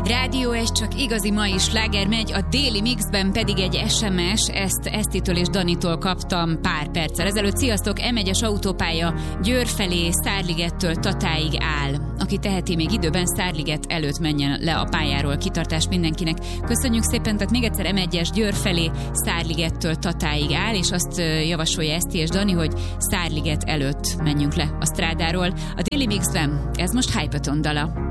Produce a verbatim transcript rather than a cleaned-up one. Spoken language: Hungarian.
Rádió, ez csak igazi mai sláger megy, a déli mixben pedig egy es em es, ezt Esztitől és Danitól kaptam pár perccel ezelőtt. Sziasztok, em egyes autópálya Győr felé, Szárligettől Tatáig áll. Aki teheti még időben, Szárliget előtt menjen le a pályáról. Kitartás mindenkinek. Köszönjük szépen, tehát még egyszer em egyes Győr felé, Szárligettől Tatáig áll, és azt javasolja Eszti és Dani, hogy Szárliget előtt menjünk le a strádáról. A déli mixben ez most Hypaton dala.